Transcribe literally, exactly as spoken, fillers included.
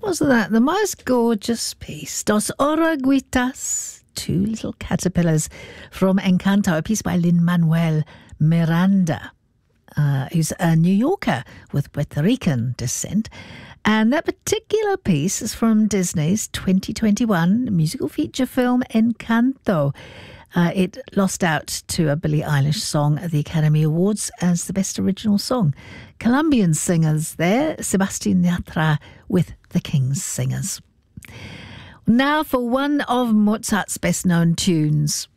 Wasn't that the most gorgeous piece? Dos Oruguitas, Two Little Caterpillars from Encanto, a piece by Lin-Manuel Miranda, uh, who's a New Yorker with Puerto Rican descent. And that particular piece is from Disney's twenty twenty-one musical feature film Encanto. Uh, it lost out to a Billie Eilish song at the Academy Awards as the Best Original Song. Colombian singers there, Sebastian Yatra with the King's Singers. Now for one of Mozart's best-known tunes.